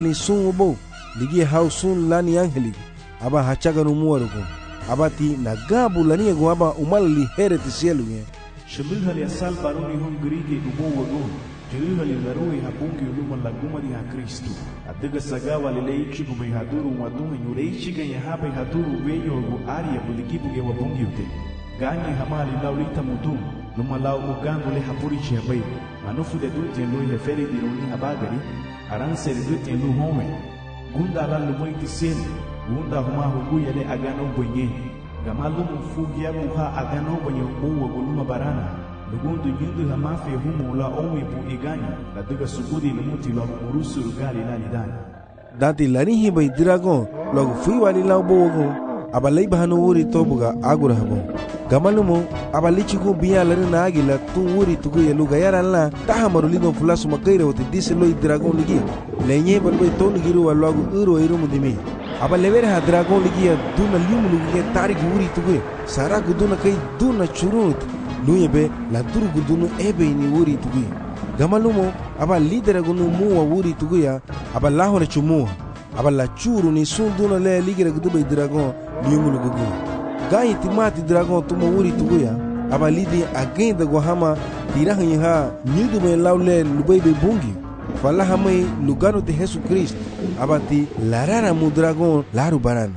ni sun ubo ligi hau sun lani angeli aba hachaga no muarugo abati na gabu lani ego aba umalali hereti cielo nge shibihali asal baroni hon grige ubo wago jilihali larui habungi uluma laguma di ha Kristo adiga sagawa lelei chigu bai haduru wadunga nyurei chiga ya haba haduru weyo go aria buligibu ge wabungi ute ganye hamali laulita mudum luma lau ugangu le hapuri chiabai manufu de dute lui heferi di runi habagari aranse de dute lu home gunda la lumoiti sene gunda huma huguya le agano bonye gamalu mfugi ya muha agano bonye uwa guluma barana lugundu nyundu la mafia humu la omi bu iganya la duga sugudi lumuti la urusu rugali la lidani dati lani hibai dragon logo fui wali la bogo abalai bahano wuri tobuga agura habo gamalumo abalichiku biya lari na agila tu wuri tugu yelu gayara la tahamaru lido fulasu makaira wote dise loi dragon ligi lenye balbai tonu giru wa logo uro iru mudimi abalever ha dragon ligi ya duna liumu ligi tariki wuri tugu sara guduna kai duna churut luyebe la duru gudunu ebe ni wuri tugu gamalumo aba lidera gunu muwa wuri tugu ya aba lahore chumuwa aba la churu ni sunduna le ligera gudubai dragon liumu lugu gayi timati dragon tuma wuri tugu ya aba lidi agenda gohama tirahanyi ha nyudu me laule lubebe bungi falaha mai lugano de Jesus Christ abati larara mu dragon laru barana.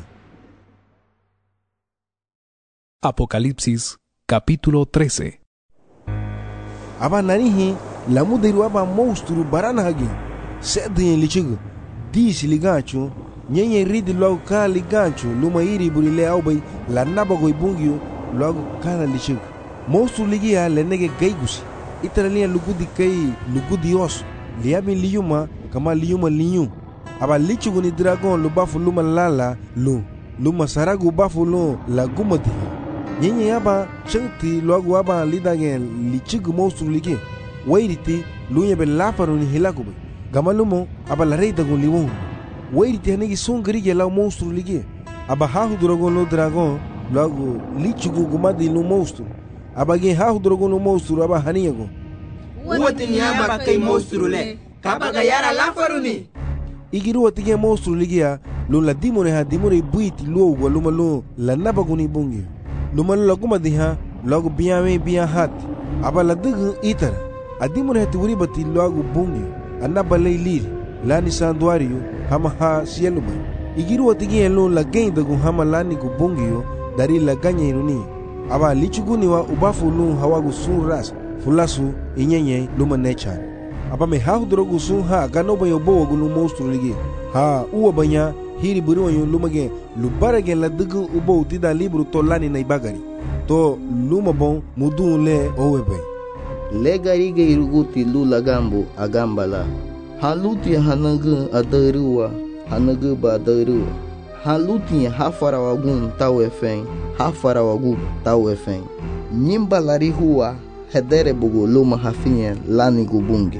Apocalipsis capítulo 13. Aba nanihi la mudiru aba monstru barana hagi sedin lichigu disi ligachu nyenye ridi logo ka ligachu luma iri burile aubai la nabago ibungio logo kana lichigu monstru ligia lenege gaigusi italian lugudi kai lugudi os liabi liyuma kama liyuma liyu aba lichigu ni dragon lubafu luma lala luma saragu bafu lo la gumati nyenye aba chengti logo aba lidagen lichigu monstru ligi wairiti lunya be lafaru ni hilakuba gamalumo aba la reida gon liwon wairiti hanegi songri la monstru ligi aba hahu dragon lo dragon logo lichigu gumadi lo monstru aba ge hahu dragon lo monstru aba haniyago Uwati ni aba kai monstru le kaba gayara lafaru ni igiru watige monstru ligi ya lo la dimone ha dimone buiti lo go luma lo la nabaguni bungi luma lo gumadi ha logo biya hat aba la dugu itara adimone ha tiwuri bati logo bungi anaba leiliri lani sanduario hama ha sieluma igiru watige lo la genda gu hama lani gu bungi dari la ganya iruni aba lichuguni wa ubafu lu hawagu sun ras fulasu inyenye luma nechan aba me hahu drogu sun ha ganoba yobo gu lu monstru ligi ha uwa banya hiri buru yo lumage lubarage la dugu ubo utida libru to lani na ibagari to luma bon mudu le owebe legariga iruguti lula gambu agambala haluti hanagu adaruwa hanagu badaruwa haluti hafarawagun tawefen hafarawagu tawefen nyimbalari huwa hedere bugu luma hafinye lani gubungi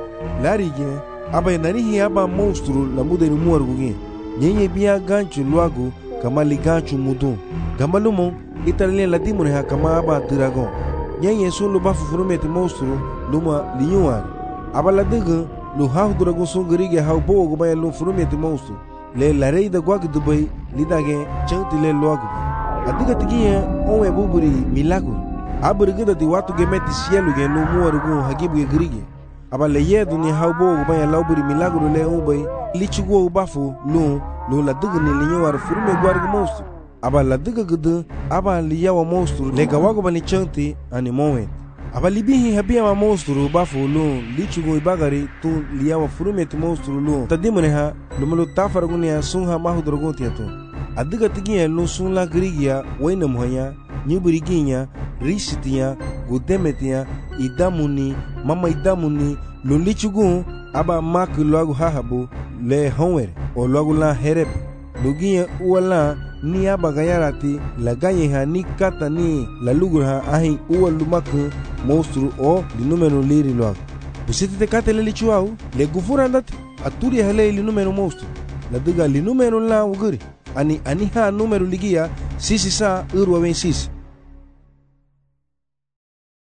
larige aba nanihi aba monstru la mudenu muargugi nyenye biya ganchu luagu kama liganchu mudu gamalumo italien ladimune ha kama aba dragon nyenye sulu bafu furumeti monstru luma liyuan aba ladigu lu hahu dragon sungrige hau bogo baya lu furumeti monstru le la reida gwag dubai lidage changti le luagu adiga tigiye onwe buburi milagu aburigida di watu gemeti sielu ge lu muargu hagibu ge grige aba le yedu ni hau bogo baya lauburi milagu le ubai lichugo bafu lu la diga ni linyawar furume gwargu monstru aba la diga gudu aba liyawa monstru le gawago bani chanti ani moment aba libihi habia wa monstru bafu lu lichugo ibagari tu liyawa furume ti monstru lu tadimune ha lumulu tafarguni ya sunha mahu drogon tiatu adiga tigiya lu sun la grigia waina muhanya nyuburiginya risitiya gudemetiya idamuni mama idamuni lu lichugo aba mak logo hahabu le honwer o logo la hereb lugiya uwala ni aba gayarati la ganye ha ni kata ni la lugur ha ahi uwa lumaku monstru o di numero liri logo usiti te kate le lichuau le gufura andati aturi hele li numero monstru la diga li numero la uguri ani ha numero ligia sisi sa urwa ben sisi.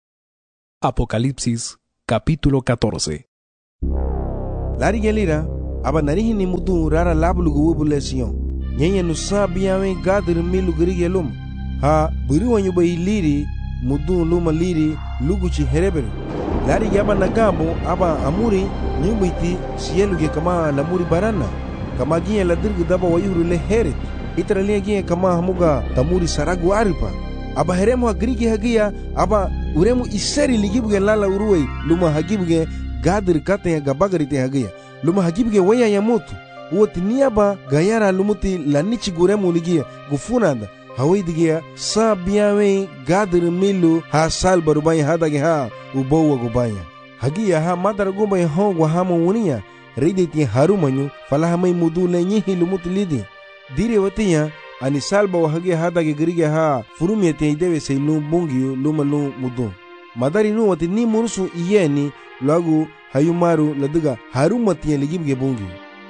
Apocalipsis capítulo 14. Lari gelira aba narihi ni mudu rara lablugu wubule siyon nyenye nusa biyawe gadir milu gerige lum ha buri wanyu bay liri mudu luma liri luguchi hereberu lari yaba nagabo aba amuri nyumbiti sieluge kama lamuri barana kama giye la dirgu daba wayuru le heret itralia giye kama hamuga tamuri saragu aripa aba heremu hagrige hagia aba uremu iseri ligibuge lala uruwe luma hagibuge gadir kate ya gabagarite hagia luma hagibuge waya ya motu woti niaba gayara lumuti lanichi guremu ligia gufunanda hawaidigia sa biyawe gadir milu ha sal barubaya hadage ha ubowa gubaya hagia ha madara gumba ya hongwa hama wunia riditi harumanyu falahamai mudu lenyihi lumuti lidi dire watiya ani salba wa hagia hadage gerige ha furumia te idewe se lu bungiu luma lu mudu madari nu wati ni murusu iyeni lagu hayumaru ladiga harumatiya ligibge bungiu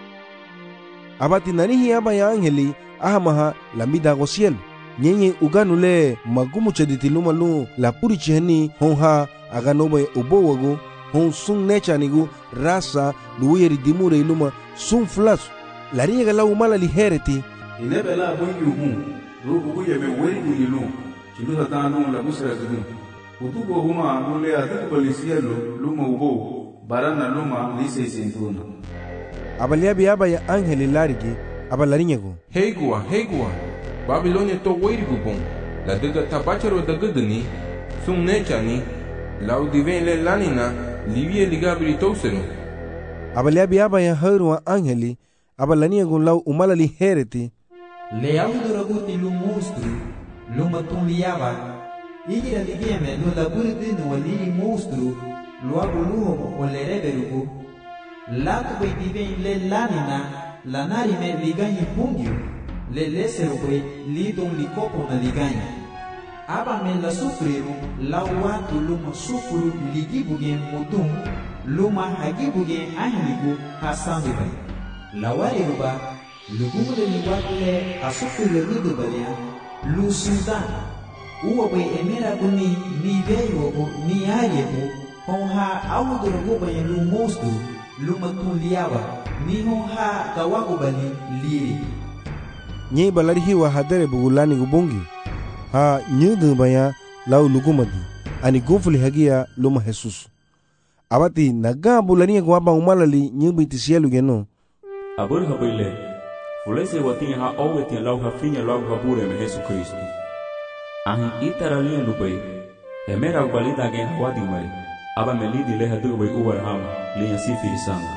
abati nanihi aba ya angeli ahamaha lambida gosiel nyenye uganule magumu chaditi luma lu la puri chihani honha aganobe ubowagu hon sun nechanigu rasa luweri dimure luma sun flasu lariga la umala lihereti inebela bunyu hu rubu buye me weri yilu chilusa tanu la busra gudu utugo huma nule adik polisielo luma ubo barana luma lise sentuna abaliabi aba ya angeli larigi abalarinyego heigua Babilonia to weri gubon la diga tabacharo da gudani sun nechani la udiven le lanina livie ligabri tosenu abaliabi aba ya haruwa angeli abalaniego lau umala lihereti le auduraguti lu monstru lu matunliaba igira ligieme lu laburidinu waliri monstru lu abuluho o le reberugu latu baidiven le lanina lanarime liganyi pungyu le leserukwe lidon likopo na liganyi aba me la sufriru la watu luma sufuru ligibuge mudum luma hagibuge ahligu hasandubai la wariruba lugumule liwakule asufuru ludubalia lu sudan uwabe emera guni ni veyo ni ayebu honha awuduruba lu mostu luma tunliaba ni honha kawagubali liri nye balari hiwa hadere bugulani gubongi ha nyudu baya lau lugumadi ani gufuli hagia luma Jesus abati naga bulani gwaba umalali nyubiti sielu geno abur habile fulese watin ha oweti lau ha finya lau ha bure me Jesus Kristo ahi itarali lubai emera ubalida gen hawadi mari aba melidi le hadu bai uwar ham le yasifi sanga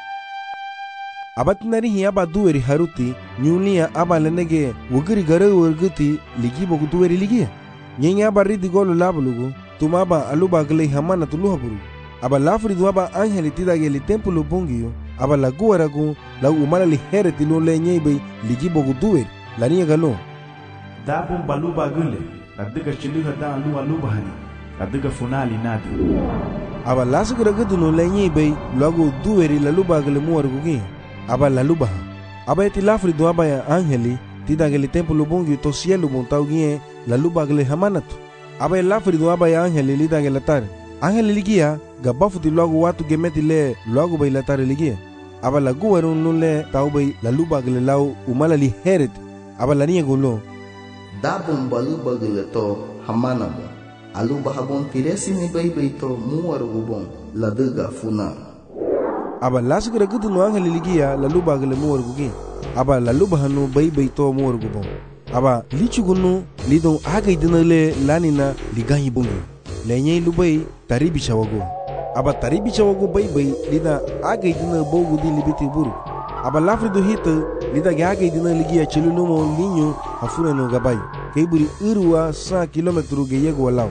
abatnari hi aba duweri haruti nyulia aba lenege wugiri gare wurguti ligi bogu duweri ligi nyenya aba ridi golu labulugu tumaba aluba gle hamana tuluhaburu aba lafri duaba angeli tidage li templo bungiyo aba laguaragu la umala li hereti lo lenyebe ligi bogu duweri laniya galo dabun baluba gule adiga chiliga da aluba hani adiga funali nadi aba lasugura gudu lenyebe lagu duweri laluba gle muargugi aba laluba aba eti lafri do aba ya angeli tidageli templo bungi to cielo montaugie laluba gle hamanatu aba lafri do aba ya angeli lidage latar angeli ligia gabafuti logo watu gemeti le logo bay latar ligia aba lagu warun nulle taubay laluba gle lau umala li heret aba lania golo dabun baluba gle to hamanaba aluba habon tiresi ni bay to muar gubon laduga funa aba lasugura gudu no angeli ligia laluba gle muar gugi aba laluba hanu bay to muar gubon aba lichugunu lidon aga idinale lanina liganyi bungi lenye lubai taribi chawago aba taribi chawago bay lida aga idina bogu di libiti buru aba lafrido hita lida aga idina ligia chelunumo linyo hafuna no gabai kaiburi irwa 100 kilometru geyego walao.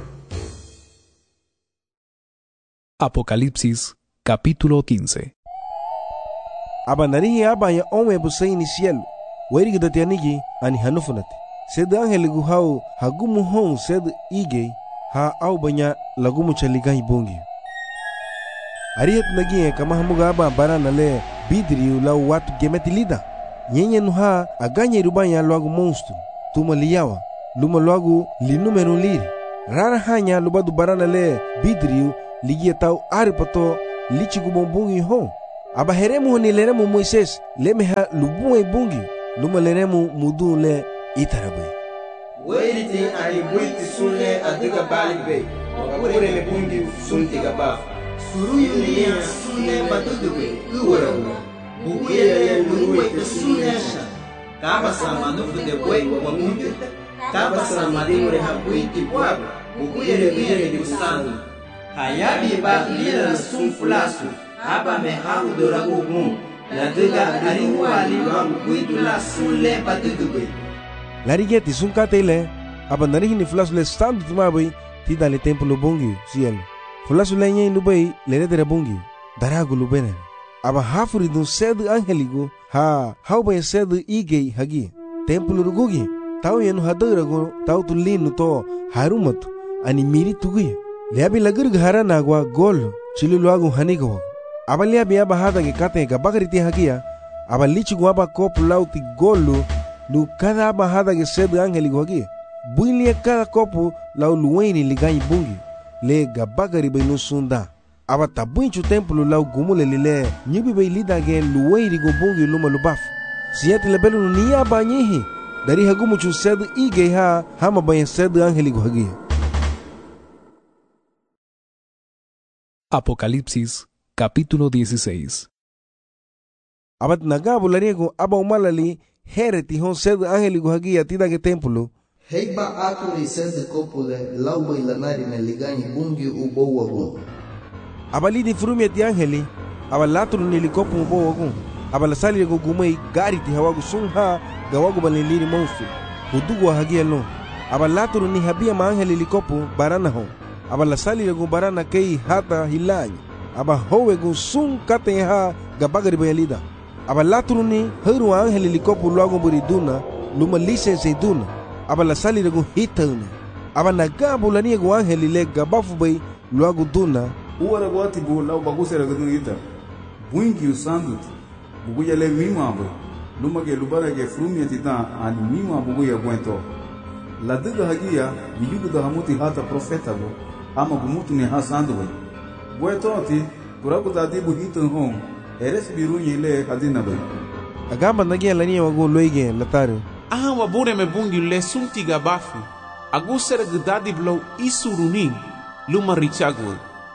Apocalipsis capítulo 15. Aba narihi aba ya onwe busaini cielo weri datianigi ani hanufunati sed angel guhau hagumu hon sed ige ha au banya lagumu chaligai bongi arihat nagi kama hamuga aba barana le bidri la watu gemeti lida nyenye nuha aganya rubanya lagu monstru tuma liyawa luma lagu linumero liri rara hanya lubadu barana le bidri ligia tau aripato lichi gubombungi hon aba heremu ni leremu Moises leme ha lubuwe bungi luma leremu mudun le itarabe Wairiti ani buiti sunle adiga balibe wakure me bungi sunti gaba suruyu liya sunle batudube uwarabu bukuyele luruwe sunnesha kaba samanu fude bwe wa mungu kaba samanu re ha buiti bwa bukuyele biyele di usanu hayabi ba lila sunfulasu aba me haru doragu mu la diga ani wali wa buitu la sunle batudube larigeti sunkate le aba narihi ni flasu le standu tumabai tida le templo bungi cielo flasu le nyen lubai le redere bungi daragu lubene aba hafuri dun sedu angeligo ha hauba sedu igei hagi templo rugugi tau yenu hadarago tau tulinu to harumat ani miri tugi leabi lagur ghara nagwa gol chiluluagu hanigo aba leabi aba hada ge kate ga bagriti hagia aba lichigu aba kop lauti golu lu cada aba hada ge sedu angeligo hagi builia cada copo lau luweni ligai bungi le ga bagari be no sunda aba tabuinchu templo lau gumule lile nyibi be lida ge luweni go bungi luma lubaf siete le belu ni aba nyihi dari hagumu chu sedu ige ha hama bayan sedu angeligo hagi. Apocalipsis, capítulo 16. Abat nagabu lariego aba umalali hereti hon sedu angeligo hagi atida ge templo Heiba akuri sende kopule lauba ilanari na ligani bungi ubo wagun. Abali di frumi ti angeli abalatru ni likopu ubo wagun. Abalasali go gumei gari ti hawagu sunha gawagu baliliri monstru. Udugu hagi elo. Abalatru ni habia ma angeli likopu barana hon. Abalasali go barana kei hata hilanyi. Aba howe go sun kate ha gabagari bayalida. Abalatru ni heru angeli likopu luago buriduna luma lisense duna. Aba la sali rego hitana aba nagabu la niego angeli le gabafu bay luagu duna uwara gwati bu lau baguse rego dun ita buingi usandut buguya le mima bo luma ge lubara ge frumia titan ani mima buguya buento la diga hagia biyugu da hamuti hata profeta bo ama gumutu ni hasandu bay bueto ati kuraku da dibu hitan hon eres birunye le hadina bay agamba nagia la niego go loige lataru aha wabure me bungi le sunti gabafu agusere gdadi blow isuruni luma richagwe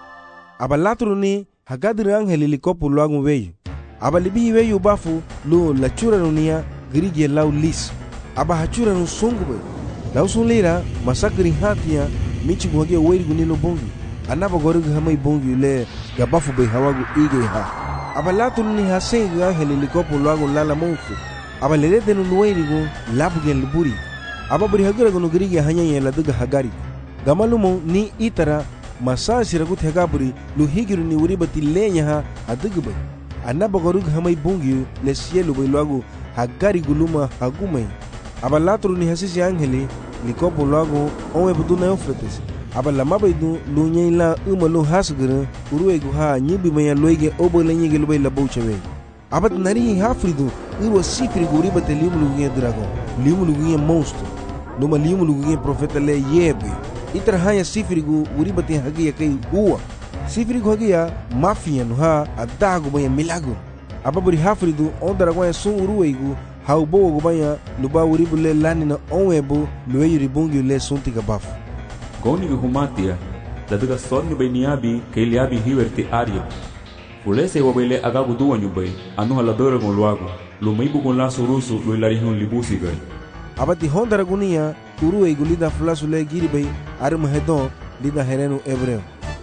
abalatru ni hagadir angeli likopu luagu weyu abalibi weyu bafu lu la chura nunia grige lau lis aba hachura nu sungu bay lau sunlira masakri hatia michi gwage weiri gunilo bungi anaba gorig hamai bungi le gabafu bay hawagu ige ha abalatru ni haseng angeli likopu luagu lala monfu aba lerete no nuerigo labugen liburi aba buri hagara gono grige hanyanya la duga hagari gamalumo ni itara masasi ragut hagaburi lu higiru ni uribati lenya ha adugbe anaba gorug hamai bungi le sielu bay luagu hagari guluma hagumai aba latru ni hasisi angeli likopo luagu onwe buduna yofretes aba lama baydu lu nyela umalu hasgara uruego ha nyibi maya loige obo lenyege lubay labouchewe abat nari hafridu irwa sifri guri bate limuluguye dragon limuluguye monstro numa limuluguye profeta le yebe itra haya sifri guri bate hagiya kai uwa sifri hagiya mafia no ha adago baya milagro ababuri hafridu on dragon sun uruweigu haubo go baya luba uri bule lanina onwebo lueyuri bungi le sunti gabafu goni humatia daduga sonni beniabi keliabi hiwerti aria Fulese wabele agagu duwa nyubay anu haladora gon luago lumaibu gon la surusu lo ilarihun libusi gay abati hondara gunia uru e gulida flasu le giribay arma hedon lida herenu hebreo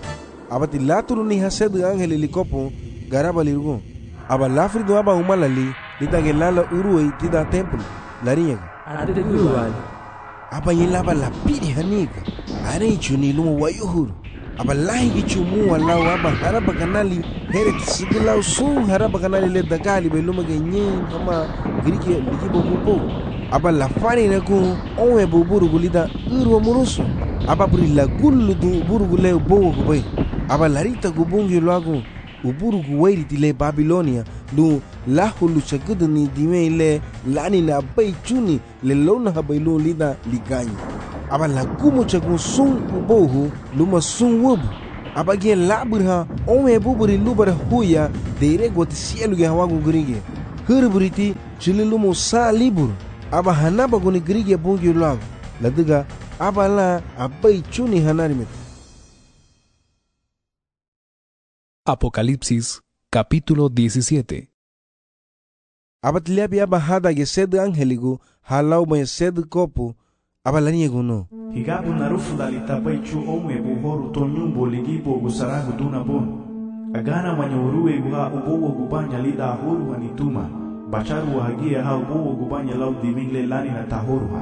abati laturu ni hasedu angeli likopo garaba lirgo aba lafrido aba umalali lida gelala uru e tida templo larinya ade guruwal aba yelaba la pidi hanika are chuni lumo wayuhuru aba lahi chumu wala aba haraba kanali heret sigula sun haraba kanali le dagali be luma genyin kama grike ligibo bubo aba la fani na ku onwe buburu gulida uru murusu aba buri la gullu du buru gule bo ko bay aba larita gubungi lagu uburu guwairi tile Babilonia lu lahulu chagudni dime le lani na bay chuni le lona habaylu lida liganyi aba la gumu chagu sun ubohu luma sun wobu Abagie laburha ome buburi lubara huya deire got cielo ge hawagu grige. Hurburiti chililumo sa libur. Aba hanaba guni grige bungi lago. Ladiga aba la abai chuni hanarimit. Apocalipsis capítulo 17. Abatliabi aba hada ge sed angeligu halau ba sed kopu aba laniego no. Higabu narufu dalitapai chu ome buhoru tonyumbo ligibo gusaragu duna bon. Agana manyauruwe guha ubowo gubanya lida ahuru hanituma. Bacharu wahagia ha ubowo gubanya lau divingle lani na tahoru ha.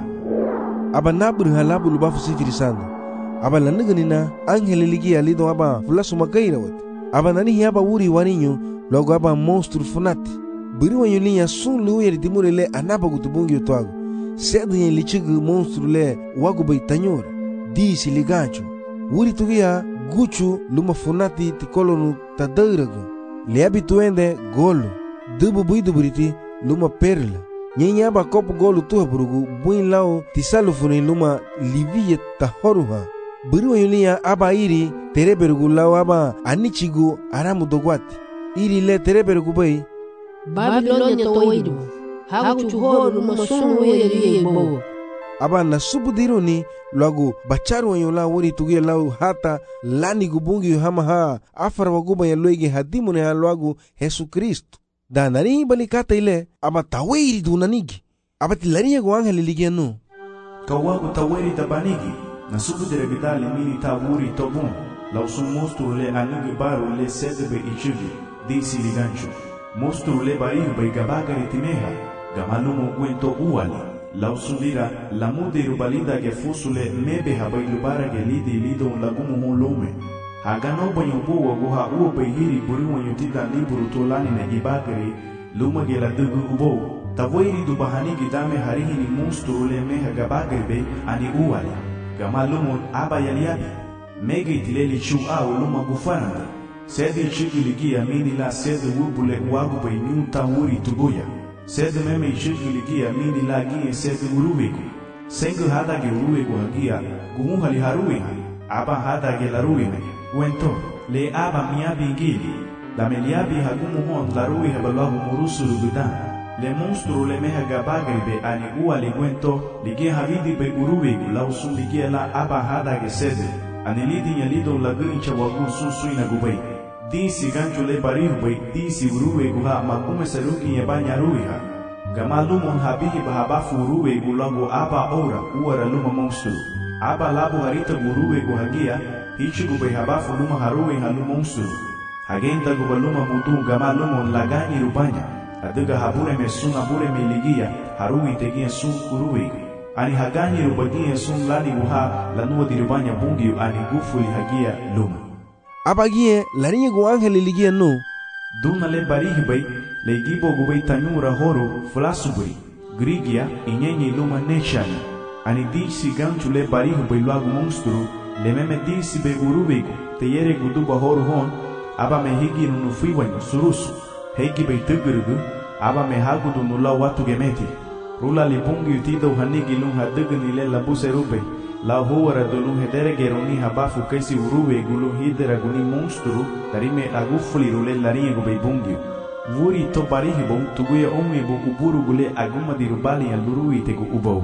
Aba nabur halabu lubafu sifiri sana. Aba laniganina angeli ligi alido aba fulasu makaira wat. Aba nani hiaba wuri waninyo logo aba monstru funati. Biri wanyo linya sun luwe ritimure le anaba gutubungi utwago. Sedhe lichigu monstru le wagu bai tanyora. Disi ligancho. Wuri tugia guchu luma funati tikolonu tadairago. Leabi tuende golo. Dubu buidu buriti luma perla. Nyenya aba kopu golo tuha burugu buin lao tisalu funi luma liviye tahoruha. Biri wanyo linya aba iri tereberugu lao aba anichigu aramu dogwati. Iri le tereberugu bai Babilonia toidu. Hagu chuhoru masunu yeye bo. Aba na subudiruni lagu bacharu wanyola wori tugia lau hata lani gubungi hama ha afar waguba ya loige hadimune ha lagu Yesu Kristo. Da nari balikata ile aba tawiri dunanigi. Aba tilariya go angeli ligiano. Kawagu tawiri tabanigi. Na subudire bidali mini tawuri tobun. Lau sun monstru le anigi baru le sedebe ichigi. Disi ligancho. Monstru le bariu bai gabagari timeha. Gamalumo cuento uali. Lausundira la mudiru balida ge fusule mebe habai lubara ge lidi lido lagumu holome. Hagano banyo buwa guha uo bai hiri buri wanyo tida liburu tolani na ibagari luma ge la dugu ubo. Tavoiri du bahani gidame harihini monstru le meha gabagari be ani uali. Gamalumo aba yaliabi. Mege itileli chu au luma gufaranda. Sedi chigiligia mini la sedi wubule wagu bai nyuta huri tugoya. Sede meme chigiligia mini la gie sede uruwego. Sengu hada ge uruwego hagia guhali haruiha. Aba hada ge laruime. Wento le aba miabi ngili. La meliabi hagumu hon laruiha balahu murusuru gudan. Le monstru le meha gabagribe ani uali wento ligie havidi be uruwego la usun ligie la aba hada ge sede. Anilidi nyalido la grincha wagu susuina gubai. Disi gancho le barihu bai disi uruwe guha makume saruki yabanya ruiha. Gamalumon habihi bahabafu uruwe gulago aba ora uara luma monstru. Aba labu harita uruwe guhagia hichi gubai habafu luma haruwe halu monstru. Hagenta gubaluma mutu gamalumon lagani rubanya. Adiga habure me sun abure me ligia haruwi tegia sun uruwe. Ani hagani rubagia sun lani guha lanua dirubanya bungi ani gufuli hagia luma. Abagie lariye go angeli ligia no. Duna le barihi bai le gibo gubai tanyura horo flasuburi. Grigia inyenye luma nechani. Ani disi ganchu le barihi bai luagu monstru le meme disi be urubego te yere guduba horo hon. Aba me higi nunufiwanyo surusu. Hegi bai tugurugu. Aba me hagudu nula watu gemeti. Rula li pungi utida uhanigi lung hadugani le labuse rube. La huara dolun hedere geroni habafu kaisi uruwe gulu hidera guni monstru tarime agufuli rule larinye go beibungio. Vuri to barihibo tuguya ome bo uburu gule aguma dirubali ya lurui tegu ubo.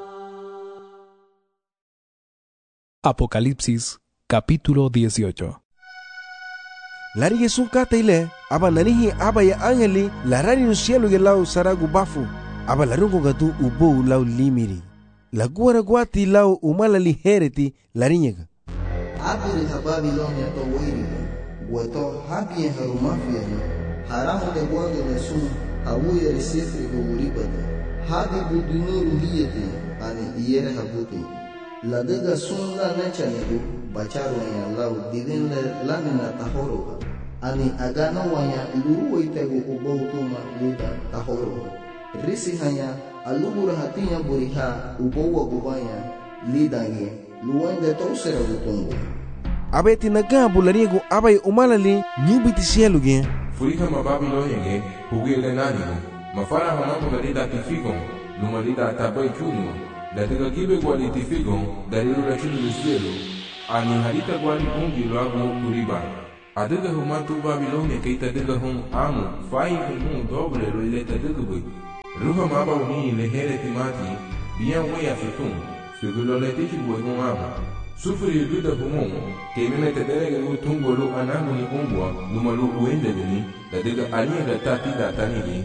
Apocalipsis capítulo 18. Larige sukata ile aba nanihi aba ya angeli larani no cielo ge lau saragu bafu aba larungo gatu ubo lau limiri. La guara guati lau umala lihereti larinyega. Abiri ha Babilonia to wiri. Weto habie harumafia ni. Haramu de guange ne sun hawuye resifri go uribade. Hadi budunuru hiyete ani iyere habuti. La dega sun la necha nigu bacharu ya lau divin le lamina tahoro. Ani agano wanya luru itego ubotuma lida tahoro. Risi hanya alubura hatinya buriha ubowa gubanya lidange luwende tosera gutungu. Abeti nagabu lariego abai umalali nyubiti cielo ge. Furiha mababilonia ge hugile nanigo. Mafara hanambo larida tifigon lumalida tabai chuno. La diga gibe guali tifigon dariru la chunu cielo. ani harita gwali bungi lagu kuriba. Adaga humatu Babilonia keita daga hum amu fai hum doble lo ileta daga bui. Ruha maba uni lehere timati bian wea fitum segulo letichi bui hum aba. Sufri guda humum ke mena tedere gu tungolo anamu ni umbwa lumalu uende ni daga alia gatati datani ni.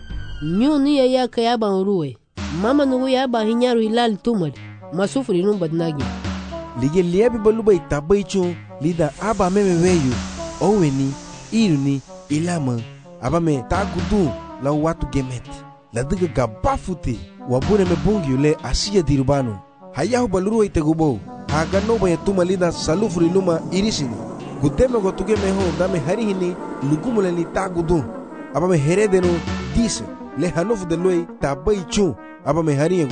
Nyuni ya kayaba uruwe. Mama nugu yaba hinyaru hilali tumari. Masufri numba nagi. Lige liabi baluba itabaicho lida aba meme weyu. Oweni, iruni, ilama. Aba me tagudu la watu gemet. La diga gabafute. Wabure me bungi ule asiya dirubano. Hayahu baluru itegubo. Haga noba ya tuma lida salufri luma irisini. Gudeme gotuge meho dame harihini lugumule li tagudu. Aba me heredeno dise. Le hanofu de loi tabaicho. Aba me hariego.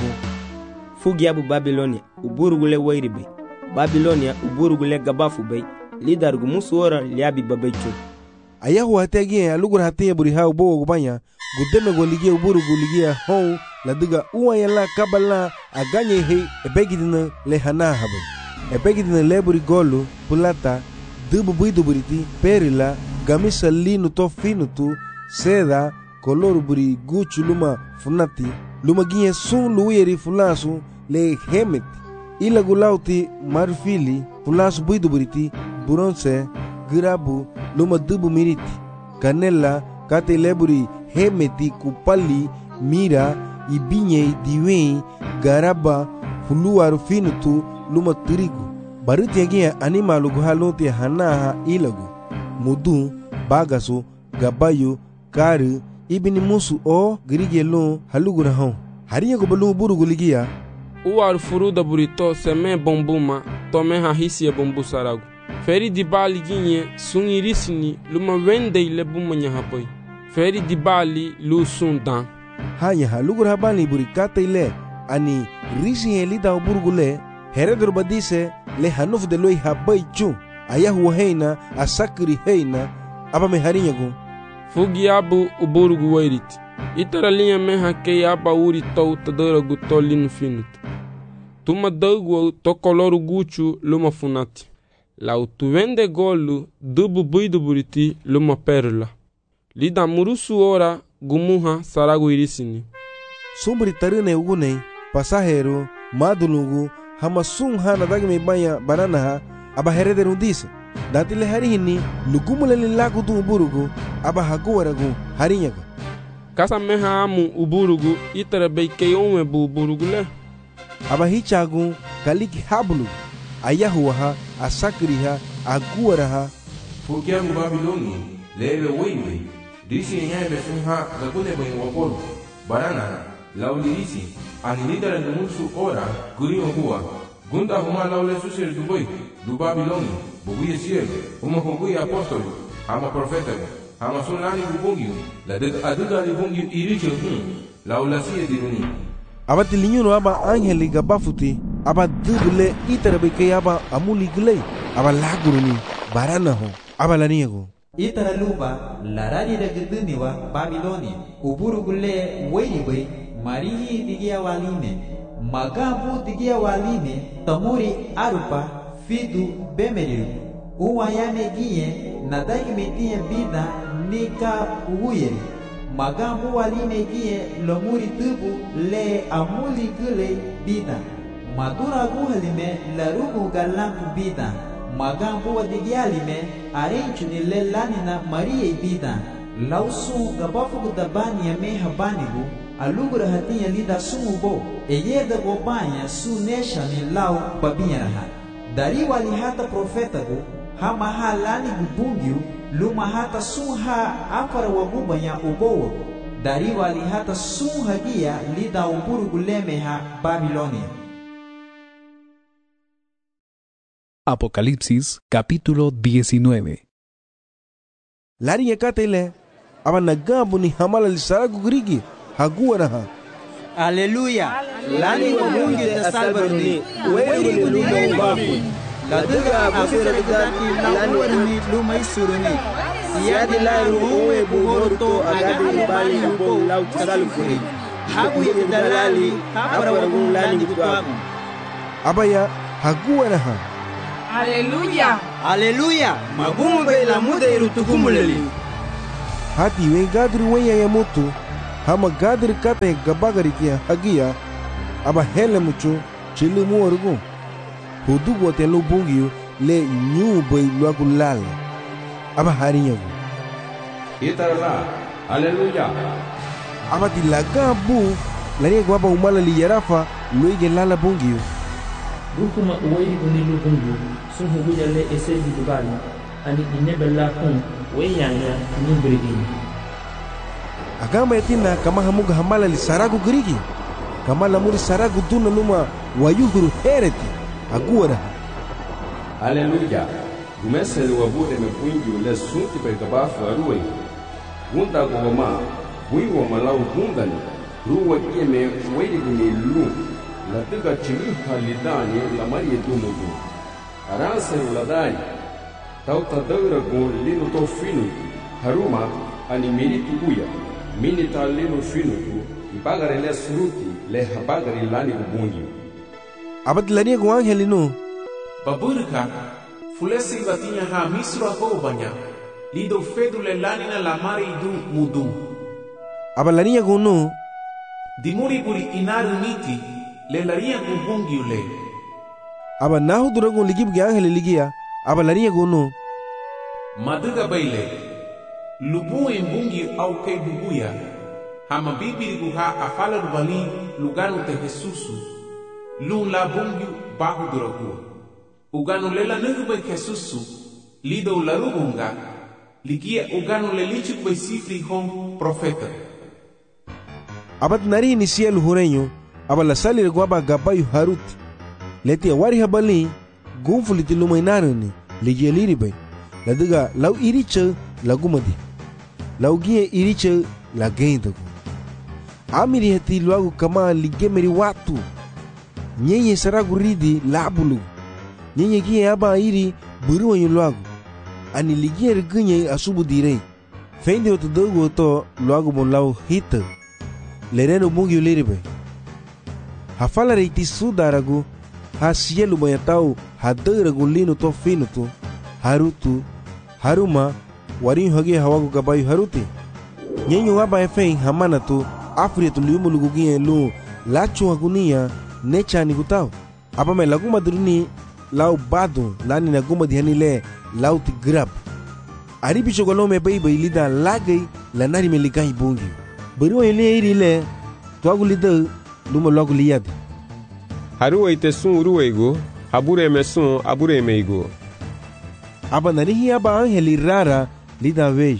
Fugi abu Babilonia, uburugule wairibe. Babilonia, uburugule gabafu bay. Lidar gumusu ora liabi babaicho. Ayahu hategi alugur hatia buriha ubo gubanya. Gudeme goligia uburugu ligia hon. La diga uwa yala kabala aganye he ebegidina le hana habe. Ebegidina leburi golu pulata dubu buidu buriti perila gamisa linu to finutu seda koloru buri guchu luma funati. Luma ginye sun luuyeri fulasu le hemet. Ila gulauti marfili fulasu buidu buriti bronze girabu luma dubu miriti. Canela kate leburi hemeti kupali mira ibinye diwen garaba fuluaru finutu luma tirigu. Baruti yagia animalu guhaloti hanaha ilagu. Mudu, bagasu, gabayu, kari, ibini musu o girigelon halugura hon. Haria gobalu buru guligia. Uar furuda burito seme bombuma tome hahisi bombu saragu. Feri di bali ginye sungirisini luma wende ile bumanya hapoi. Feri di bali lu sundan. Hanya halugura habani burikata ile ani risi helida uburugule heredor badise le hanuf de loi habai chu. Ayahu heina asakri heina aba me harinyagu. Fugi abu uburugu wairiti. Itara linha meha ke aba uri tau tadara gutolin finut. Tuma dagu to koloru guchu luma funati. Lau tu vende golu dubu buidu buriti luma perla. Lida murusu ora gumuha saragu irisini. Sumbri tarine ugune pasahero madulugu hamasun hana dagme banya banana aba herederu dise. Datile harihini lugumule lilagu du uburugu aba haguwaragu harinyaga. Kasa meha amu uburugu itara beike yome bu uburugu le. Aba hichagu kaliki habulu ayahuwaha asakriha aguwaraha. Fukiamu Babiloni lebe weywe disi nyebe sunha gakune bwen wapolu barana laulirisi anilidara numusu ora guri huwa gunda huma laule susir dubai du Babiloni buguye siel huma huguye apostoli ama profetago ama sunani bubungiu la aduga libungiu iriche laula siye diruni. Abati linyuno aba angeli gabafuti aba dubule itarabeke aba amuli gulei aba laguruni barana ho aba laniego. Itara luba larani da guduniwa Babilonia uburu gule weibe marihi digia waline magabu digia waline tamuri arupa fidu bemeriru uwayane gie nadai metia bida nika uyeri magabu waline gie lomuri tubu le amuli gule bida madura guhalime larugu galampu bida magambu wadigialime arenchuni lelani na Maria ibida lausu gabafu gudabani ya meha banigu alugura hatinya lida sumubo eyeda gobanya su neshani lau babinya raha dari wali hata profetagu hama halani gubungiu luma hata suha afara wagubanya ubowo dari wali hata suha gia lida uburu gulemeha Babilonia. Apocalipsis capítulo 19. Lari yakatele aba nagabu ni hamala lisaragu grigi haguwaraha. Aleluya. Lani wa mungi da salbaruni wewe ni ubafu. Laduga abusira bidaki lani wa ni luma isuruni. Siyadi laru uwe buhorto agadi bali ubo lau tisalufuni. Habu yedalali hapara wagun lani gitwaku. Abaya haguwaraha. Haleluya. Haleluya. Magumu be la muda irutukumuleli. Hati we gadri wenya ya moto. Hama gadri kata gabagari kia hagia. Aba hele mucho chile muorgo. Hudugo te lo bungio le nyu bay luagu lala. Aba harinyago. Itarala. Haleluya. Aba di laga bu. Lani gwaba umala li yarafa luige lala bungio. Rukuma uwei kunilu bungu. Sunhu gujale ese bidubali. Ani inebella kun weyanya nimbrigini. Agama yatina kama hamuga hamala li saragu grigi. Kama lamuri saragu duna luma wayuhuru hereti. Aguara. Haleluya. Gumesele wabude mepungi le sunti pe gabafu aruwe. Gunda goma buiwa malau gundani. Ruwa kieme wei guni lu. La tiga chimi halidani la marie dumudu. Aranse uladani. Tauta daura gun lino to finu. Haruma ani mini tubuya. Mini ta lino finu tu. Ibagare le suruti le habagare lani ubungi. Abad lani gu angelino. Baburka fulesi batinya ha misro ho banya. Lido fedu le lani na la mari du mudu. Abad lani gu no. Dimuri buri inaru niti le laria gu bungi ule. Aba nahu durago ligib ge angel ligia. Aba laria gu no. Maduga baile. Lubu embungi au kei bubuya. Hama bibiri guha afala rubali luganu te Jesusu. Lun la bungi bahu durago. Uganu lela nugube Jesusu. Lido la rubunga. Ligia uganu le lichuk be sifri hon profeta. Abat nari inisial hurenyo. Aba la salir guaba gabayu haruti. Leti awari habali. Gunfuliti lumainarani. Ligia liribe. Ladiga lau iricha lagumadi. Lau gie iricha la gendago. Amiri hati luagu kama ligemeri watu. Nyenye saragu ridi labulu. Nyenye gie aba iri buruwa yu luagu. Ani ligie rigunye asubu direi. Fendi otu dogu oto luagu bon lau hita. Lereno bungi uliribe. Hafala reiti sudaragu. Ha sielu mayatau hadaragu lino to finutu. Harutu. Haruma. Warin hage hawagu gabayu haruti. Nyenyo waba efeng hamana tu. Afri tu liumu lugugie lu. Lachu hagunia. Necha ni gutau. Apa me laguma duruni. Lau badu. Lani naguma dihani le. Lau ti grab. Aribi chokolome baiba ilida lagay. Lanari me ligahi bungi. Beruwa ile iri le. Tuagu lida. Luma lagu liyadi. Haruwa ite sun uruwego. Habure me sun abure meigo. Aba narihi aba angeli rara lida vejo.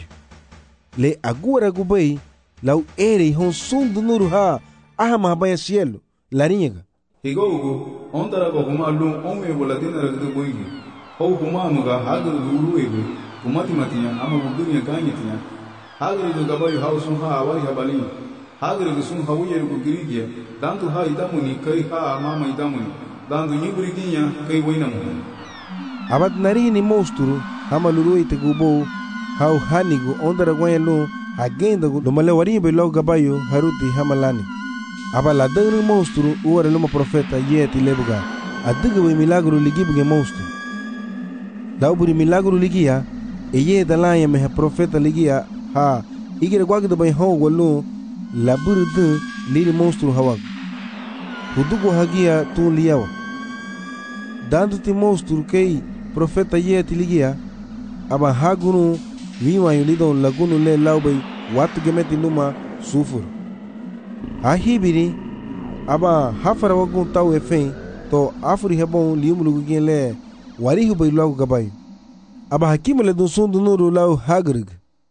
Le agora gubai lau ere hon sundu nuru ha ahama habaya cielo larinyaga. Higogo ondara ko kuma lu onwe bolatina ragdu boigi. Ho kuma amuga hagar guru ego kumati matinya ama budunya ganyetinya. Hagar do gabayu hausun ha awari habali. Hagar do sun hawuye ko girigia dantu ha idamuni kai ha mama idamuni. Dantu nyiburiginya kai wainamu. Abat narihi ni monstru hama luru ite gubo hau hanigu ondara gwayelu agenda gu lumale waribe lo gabayo haruti hamalani. Aba la dagri monstru uware luma profeta yeti lebuga. Adiga we milagro ligibuge monstru. Lauburi milagro ligia eye dalaya meha profeta ligia ha igire gwagda bay hon walu la burdu liri monstru hawag. Hudugo hagia tu liyawa. Dandu ti monstru kei profeta yeti ligia aba hagunu viwa yulido lagunu le laubay watu gemeti luma sufur. Ahibiri aba hafara wagun tau efen to afuri hebon liumulugu gen le warihu bay lagu gabayu. Aba hakimu le dun sundu nuru lau hagrig.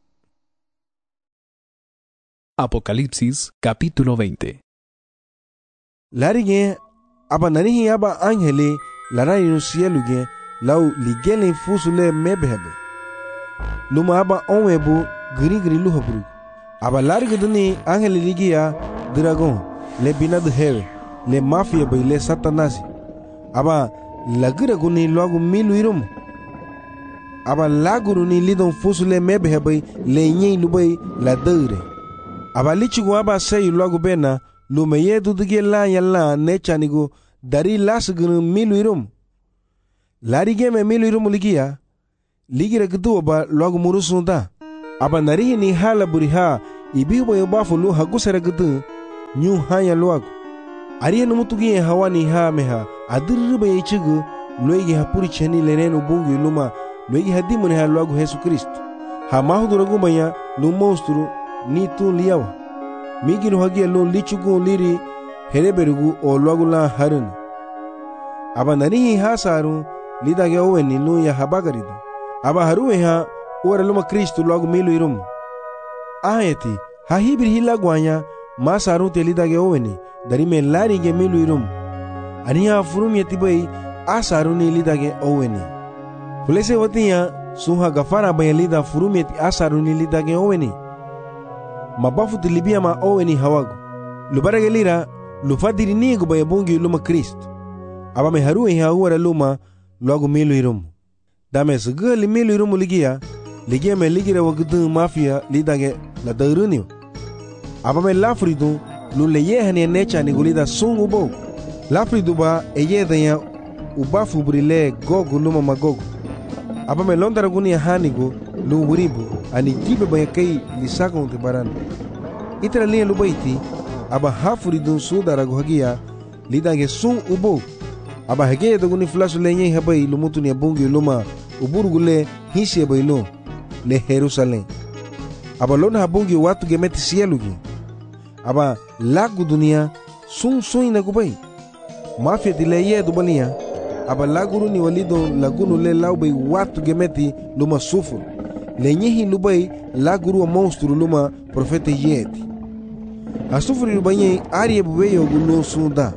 Apocalipsis capítulo 20. Larige aba nanihi aba angele larai no cielo gen lau ligele fusu le mebehebe. Luma aba onwebu giri luhabru. Aba larige duni angele ligia dragon le binad heve le mafia bay le satanasi. Aba lagira guni logo milu irum. Aba laguru ni lidon fusu le mebehebe le nyen lubay la deure. Aba lichigu aba sayi logo bena lume yedu dige la yalla nechanigo dari lasgunu milu irum. Lari game milu irumu ligia. Ligira gitu aba logo murusunda. Aba narihi ni hala buriha ibihu ba bafu lu hagusera gitu nyu hanya logo. Ariya numutugi hawa ni ha meha adirru ba yichigu loigi hapuri cheni lenenu bungu luma loigi hadimu ni ha logo Yesu Kristo. Ha mahuduragu banya lu monstru ni tu liyawa. Migiru hagia lu lichugu liri hereberugu o logo la harun. Aba narihi ha saru lidage oweni lu ya habagaridu. Aba haruwe ha ora luma Kristo logo milu irum. Aheti ha hibir hilagwanya ma saru te lidage oweni dari me lari ge milu irum. Aniya furum yetibai a saru ni lidage oweni. Fulese watiya suha gafara baya lida furum yeti a saru ni lidage oweni. Mabafu tilibia ma oweni hawagu. Lubarage lira lufadiri nigu baya bungi luma Kristo. Aba me haruwe ha ora luma logo milu irum. Dame segala milu irum ligia me ligira wagudu mafia lidage la dairunio. Aba me lafridu lu leye hane necha ni gulida sungu bo. Lafridu ba eye danya ubafu brile gogu luma magogu. Aba me londara gunia hanigo lu wuribu ani gibe baya kai lisako unte barana. Itra liya lubaiti aba hafuridu sudara guhagia lidage sung ubo. Aba hege daguni flasu lenye habai lumutu ni abungi luma uburugule hisi bailo le Jerusalem. Aba lona habungi watu gemeti sielugi. Aba lagu dunia sung inagubai. Mafia dileye dubalia. Aba laguru ni walido lagunu le laubai watu gemeti luma sufur. Lenyehi lubai laguru wa monstru luma profete yeti. Asufuri lubanye ariye buweyo gulo sunda.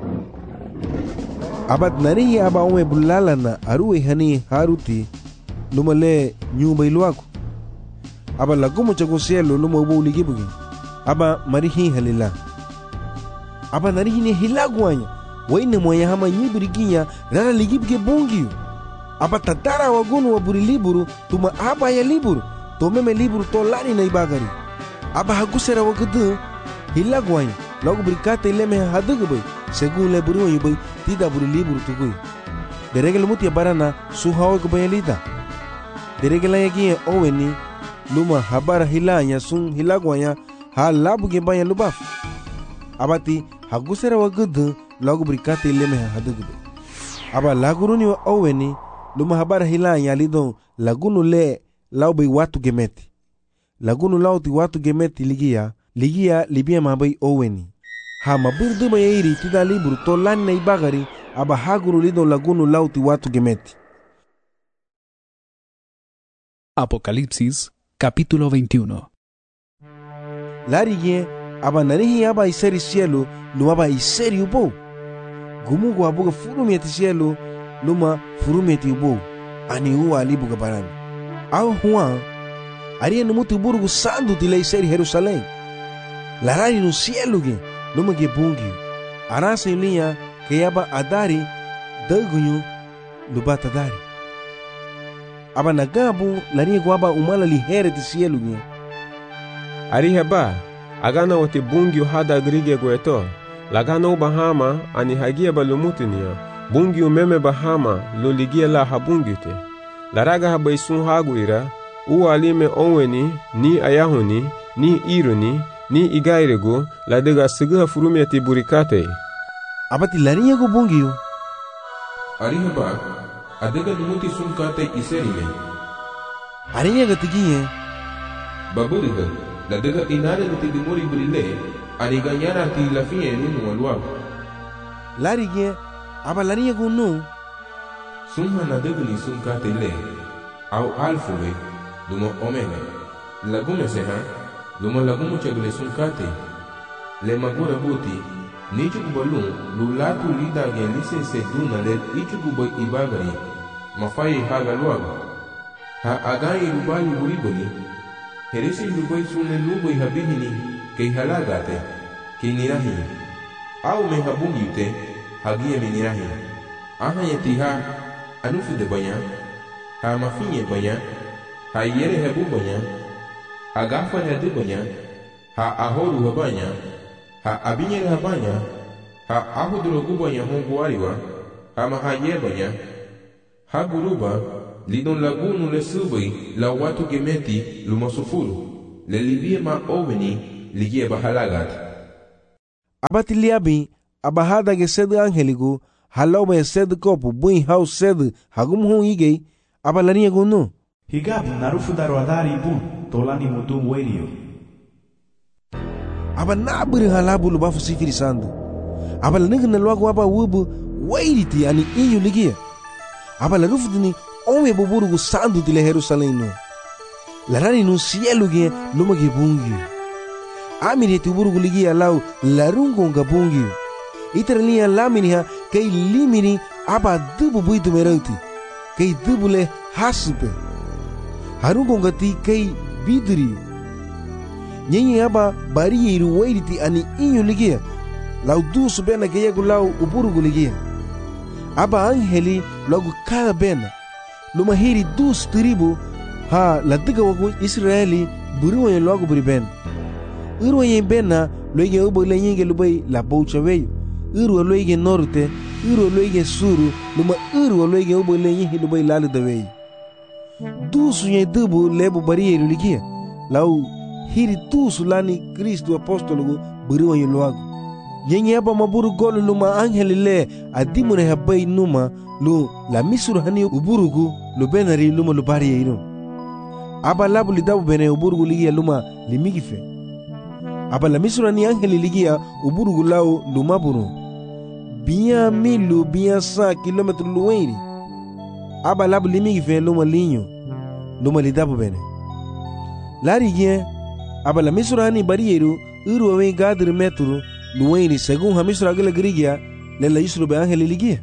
Abad narihi aba ome bulalana aruwe hani haruti luma le nyumba iluaku. Aba lagumu chago sielo luma ubo uligibugi. Aba marihi halila. Aba narihi ni hilaguanya. Waine mwaya hama nyibiriginya rara ligibuge bungiyu. Aba tatara wagunu waburi liburu tuma aba ya liburu. Tomeme liburu to lani na ibagari. Aba hagusera wagudu hilaguanya. Lagu berikata ileme hadugubai. Según le buru yubai tidak buru liburu tugui. Deregel mutia barana suhawa kubayalita. Deregel lagi oweni luma habara hilanya sun hilagwanya ha labu ge banya lubaf. Abati hagusera wagudu lagu berikata ileme hadugubai. Aba laguruni wa oweni luma habara hilanya lidon lagunu le laubai watu gemeti. Lagunu lauti watu gemeti ligia libia mabai oweni. Ha mabirdu mayiri tida liburu to lani na ibagari aba haguru lido lagunu lauti watu gemeti. Apocalipsis capítulo 21. Lariye aba narihi aba iseri cielo luma iseri ubo. Gumugu abuga furumeti cielo luma furumeti ubo. Ani uwa alibuga barani. Au huwa ariye numutu burugu sandu tila iseri Jerusalem. Larari no cielo ge luma ge bungi. Arasa ilia ke yaba adari dagunyu lubata dari. Aba nagabu lari gwaba umala lihere ti cielo ge. Ari heba agana wote bungi hada grige gweto. Lagana bahama ani hagia balumutinia. Bungi umeme bahama loligia la habungite. Laraga habaisun haguira. Ualime onweni ni ayahuni ni iruni ni igairego la dega siga furumeti burikate. Abati lariya go bungiyo. Arihaba adega lumuti sunkate iserime. Ariya gatigiye. Baburiga la dega inare nuti dimori brile aniganyara ti la fie nunu walwa. Lariye aba lariya go no. Sunha na dega ni sunkate le au alfuwe dumo omega. Lagume seha luma lagumu chagule sunkate le magura buti nichu kubalun lulatu lida gen lise se duna le ichu kubai ibagari mafai haga luaga ha agai rubali uriboni herisi lubai sunne lubai habihini kei halagate kei nirahi au me habungi ute hagia me nirahi aha yetiha anufu de banya ha mafinye banya ha yere hebu banya agafa hadu banya ha ahoru habanya ha abinyere habanya ha ahuduro gubanya hongu wariwa ha mahaye banya Haguruba, lidon lagunu le subai la watu gemeti lumasufuru, le libie ma oveni ligie bahalagat. Abati liabi, abahada ge sed angeligu, halauba sed kopu, buin house sed, hagumhun igei, abalania gunu. Higabu narufu daroadari bun, tolani mutum werio. Aba naburi halabu lubafu sifiri sandu. Aba lanigna lwagu aba wubu, wairiti ani inyu ligia. Aba larufu dini, ome buburugu sandu tile Jerusalém no. Larani no cielo ge luma ge bungi. Amiri ti burugu ligia lau larungo nga bungi. Iteralia lamini kei limini aba dubu buitu merauti. Kei dubu le hasupe. Harungo nga ti kei biduri. Nyenye aba bari iru wairiti ani inyu ligia. Lau dusu bena geyagu lau uburugu ligia. Aba angeli logo cada bena. Luma hiri dus tribu ha ladiga wagu Israeli buriwa logo buri ben. Irwa yen bena loige ubo lenyenge lubai la boucha weyo. Irwa loige norte, irwa loige suru, luma irwa loige ubo lenyenge lubai lalu da weyo. Dusu yen dubu lebo bariyeru ligia. Lau hiri dusu lani Kristu apostologu buriwa yen loagu. Nyenye aba maburu golu luma angeli le adimune habai numa lu la misuru hani uburugu lu benari luma lu bari yeirun. Aba labu lidabu bene uburugu ligia luma limigife. Aba la misuru hani angeli ligia uburugu lau luma buru. Biya milu biya 100 kilometru luweiri. Aba labu limigife luma linyo luma lidabu bene. Lari gie aba la misuru hani bari yeiru iru awe gadri metru luweiri según hamisuru agila grigia le la yusuru be angeli ligia.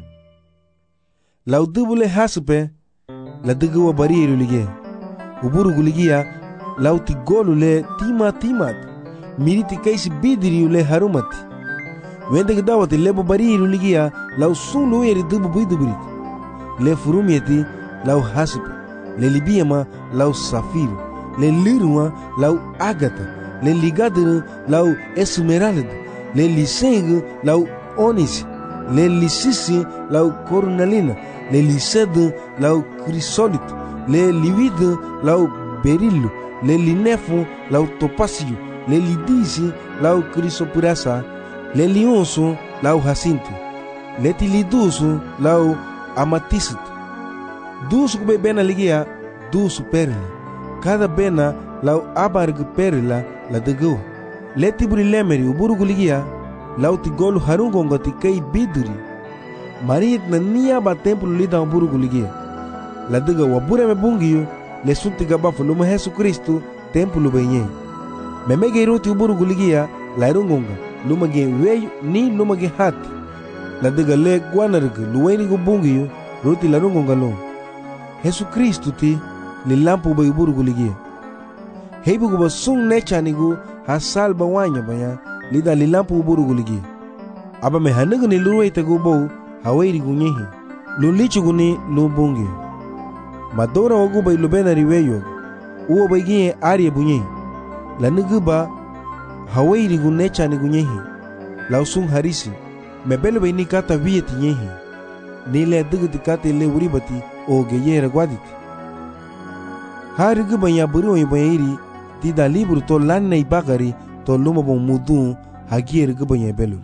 La udubule hasupe la duguwa bariyeru ligia. Uburugu ligia la utigolu le timat. Miriti kaisi bidiriu le harumati. Wende gdawati lebo bariyeru ligia la usun luweri dubu biduburit. Le furumieti la hasupe. Le libiama la safiru. Le liruma la agata. Le ligadiru la esmeralda. Le liseng la onis. Le lisisi la cornalina. Le lisede la crisolito. Le livide la berillo. Le linefu la topasio. Le lidisi la crisopurasa. Le lionso la jacinto. Le tiliduso la amatista. Dusu kube bena ligia dusu perla. Cada bena la abarg perla la degua. Le tiburi lemeri uburugu ligia la utigolu harungonga tikei biduri. Mariet na niya ba templo lida uburugu ligia. La dega wabure me bungiyo le sunti gabafu luma Jesu Kristu templo benye. Memege iruti uburugu ligia la irungonga luma ge weyu ni luma ge hati. La dega le guanarga luweni gu bungiyo ruti la rungonga lo. Jesu Kristu ti li lampu ba uburugu ligia. Heibu gu ba sung nechanigu ha salba wanya banya lida li lampu uburugu ligia. Aba me hanugu ni luwe itagu bou hawairi gunyehi. Lulichu guni lubungi. Madora wagu ba ilubena riweyo. Uwa ba igie aria bunyehi. La nugu ba hawairi gunecha ni gunyehi. La usung harisi. Mebele ba inikata vieti nyehi. Nile adugu kata ile uribati o geyera gwaditi. Harigu ba ya buru ya iri tida libro to lanna ibagari to luma bon mudu hagier gubanya belur.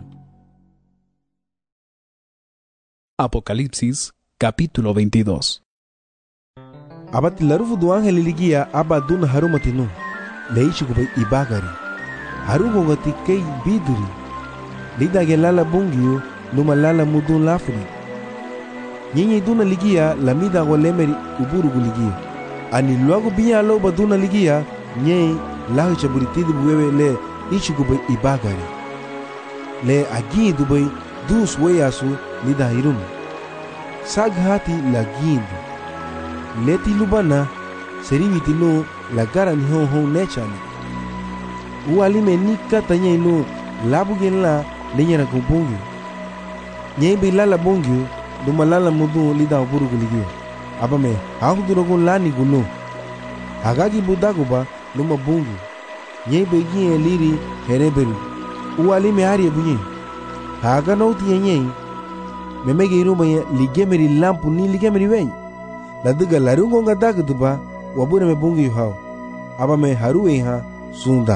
Apocalipsis capítulo 22. Abati larufu du angel ligia abadun harumatinu leishi gubay ibagari harugo ngati kei biduri lida gelala bungiyo luma lala mudun lafri nyenye duna ligia lamida golemeri uburugu ligia ani luago biya lo baduna ligia nye lahu chaburitidi buwewe le ishi gubay ibagari le agi dubay dus weyasu lida hirun saghati la gindu leti lubana seriviti no la gara ni hon nechani ualime ni kata nye no labu gen la lenyera kumbungi nye be lala bungi duma lala mudu lida uburugu ligia abame hakudurogun lani guno hagagi budaguba luma bungi nye be gie liri hereberu ualime hari bunye haga nauti nye memege iruma ligemeri lampu ni ligemeri wey la diga larungo nga dagduba wabure me bungi hao aba me haruwe ha sunda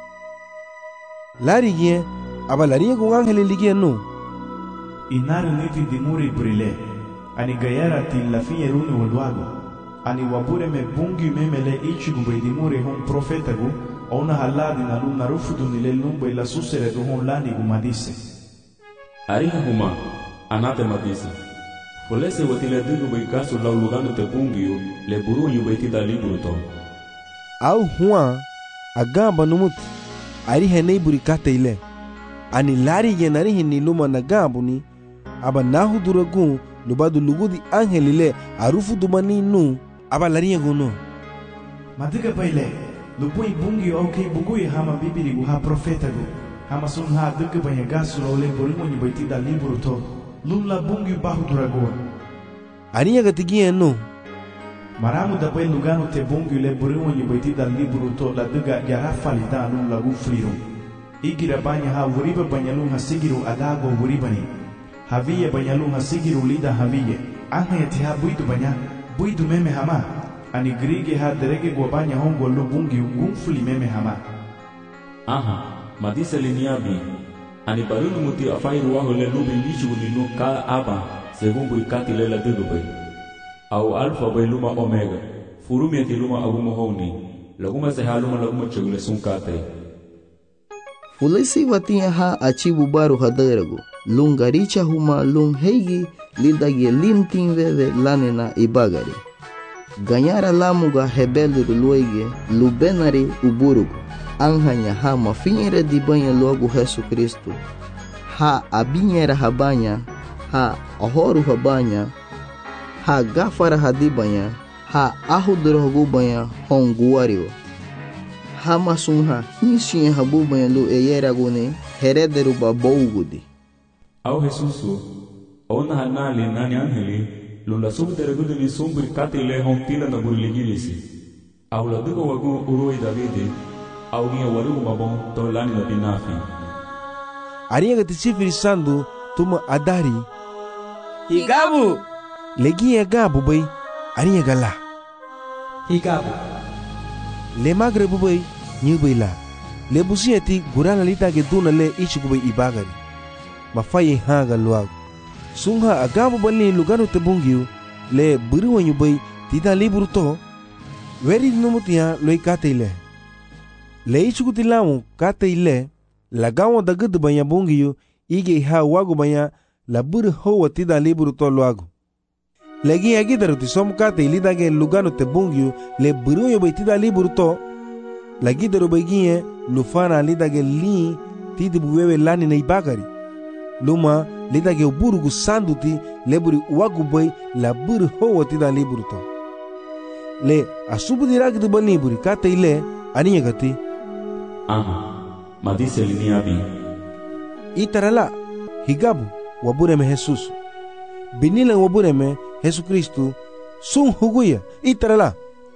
lari gien aba lari ko angele ligie no inari niti dimuri brile ani gayara til la fie runi walwago ani wabure me bungi memele ichi gumbe dimuri hon profeta gu ona haladi na luna rufudu nile lumbe la susere du hon lani gumadise ariha huma anate madise Polese watile dugu bai kasu lau lugano te bungiu le buru yu bai tida liburu to. Au huwa agamba numut ari henei buri kate ile. Ani lari yenari hini luma na gambu ni aba nahu duragun lubadu lugudi angel ile arufu dumani nu aba lari yenguno. Madiga baile lupui bungi au kei bugui hama bibiri gu ha profeta gu hama sun ha dugu bai gasu lau le buru yu bai tida liburu to. Lula bungi bahu duragoa. Aniya gatigia no. Maramu da bai lugano te bungi le burimu ni bai tida liburu to la duga garafa li da lula gufliru. Igira banya ha wuriba banyalu ha sigiru adago wuribani. Haviye banyalu ha sigiru lida haviye. Anga yati ha buidu meme hama. Ani grige ha derege gwa banya hongo lu bungi gufli meme hama. Aha, madisa liniabi. Ani barunu muti afairu waho le lubi lichu linu ka aba según buikati le la dubai au alfa bai luma omega furumi ati luma agumo honi laguma se haluma laguma chegule sunkate fulesi watia ha achibu baru haderago lungaricha huma lung heigi lidagi lintin veve lanena ibagari ganyara lamuga hebelu luege lubenari uburugo anhanya ha mafinhere di banha logo Jesus Cristo ha abinhera habanya ha ahoru habanya ha gafara hadibanya ha ahudrogo banha honguario ha masunha hinsin habu banha lo eyeragone herederu babogudi au Jesusu ona hanali nani angeli lula subderegudu ni sumbri katile hontila na burligilisi au la dugo wagu uroi Davide Alguém warugu mabon to lani na binafi. Ariya gati sifiri sandu tuma adari. Higabu. Legi gabu bai. Ariya gala. Higabu. Le magre bubai nyubai la. Le busieti gurana lita ke duna le ichi kubai ibagari. Mafaye hanga luag. Sungha agabu bali lugano te bungiu le buriwa nyubai tida liburu to. Veri numutia loi kate ile. Le ichukuti lamu kate ile la gawo da gudu banya bungiyu ige ha wagu banya la buru hoa tida liburu to luagu. Legi agidaru ti som kate ilidage lugano te bungiyu le buru yo bai tida liburu to la gidaru bai gie lufana lidage li tidi buwewe lani na ibagari. Luma lidage uburu gu sanduti le buri wagu bai la buru hoa tida liburu to. Le asubu diragi du bani buri kate ile aniya gati. Aha, madise liniabi. Itarala, higabu, wabureme Jesus. Binila wabureme Jesus Cristo. Sun huguya, itarala.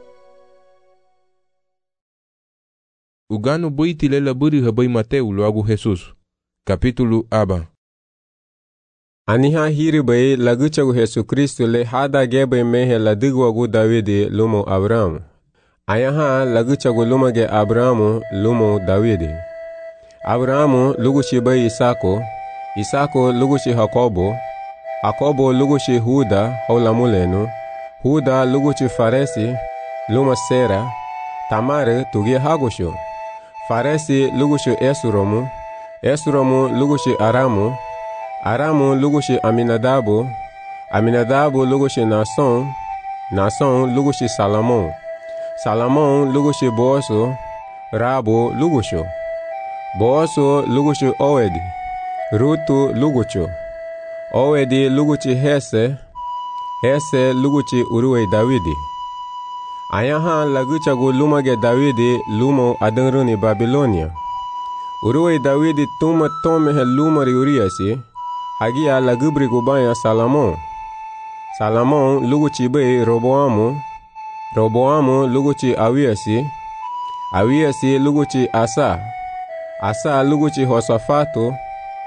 Ugano boiti lela buri habai Mateu loagu Jesus. Capítulo aba. Aniha hiri bai laguchagu Jesus Cristo le hada gebe mehe la digwagu Davide lumo Abraham. Ayaha laguchagu lumage Abrahamu lumo Davide. Abrahamu lugushi bai Isako. Isako lugushi Jacobo. Jacobo lugushi Huda haulamulenu. Huda lugushi Faresi luma Sera. Tamare tugi Hagosho. Faresi lugushi Esromu. Esromu lugushi Aramu. Aramu lugushi Aminadabu. Aminadabu lugushi Nason. Nason lugushi Salomon. Salomon lugushi Boaso. Rabo lugusho. Boaso lugushi Owedi. Rutu lugucho. Owedi lugushi Hese. Hese lugushi Uruwe Davidi. Ayaha laguchagu lumage Davidi lumo adanruni Babilonia. Uruwe Davidi tuma tomehe lumari Uriasi. Hagia lagubri gubaya Salomon. Salomon luguchi be Roboamu. Roboamu luguchi Awiasi. Awiasi luguchi Asa. Asa luguchi Hosafatu.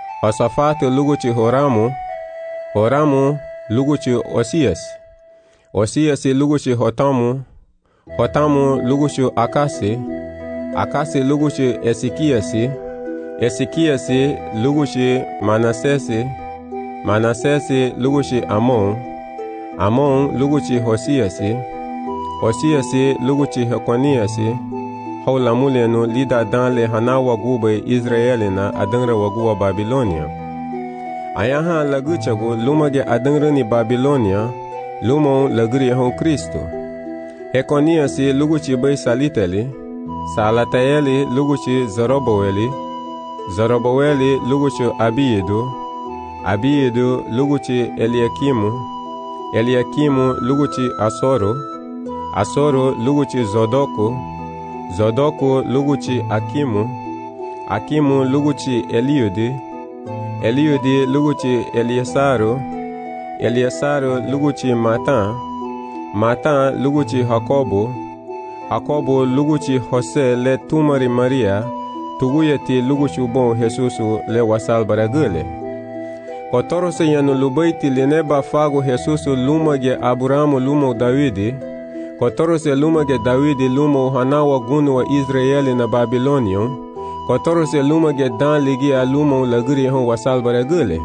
Hosafatu luguchi Horamu. Horamu luguchi Osias. Osias lugushi Hotamu, Hotamu lugushi Akasi, Akasi lugushi Esikiasi, Esikiasi lugushi Manasesi, Manasesi lugushi Amon, Amon lugushi Hosiasi, Hosiasi lugushi Hekoniasi, Hawla mulenu lida danle hana wagube Israelina adangra waguwa Babilonia. Ayaha laguchago lumage adangrani Babilonia, lumon lagri hon Kristo. Hekoniasi luguchi bay Saliteli, Salataeli luguchi Zorobaweli, Zorobaweli luguchi Abiedu, Abiedu luguchi Eliakimu, Eliakimu luguchi Asoro, Asoro luguchi Zodoku, Zodoku luguchi Akimu, Akimu luguchi Eliudi, Eliudi luguchi Eliesaru, Eliesaru luguchi Matan, Matan luguchi Hakobo, Hakobo luguchi Jose le tumari Maria, tuguyeti luguchi bon Jesusu le wasal baragule. Kotorose yanu lubaiti lineba fago Jesusu lumage Aburamu lumo Davidi, Kotorose lumage Davidi lumo hanawa gunu wa Israeli na Babilonion, Kotorose lumage dan ligi a lumo lagri hon wasal baragule.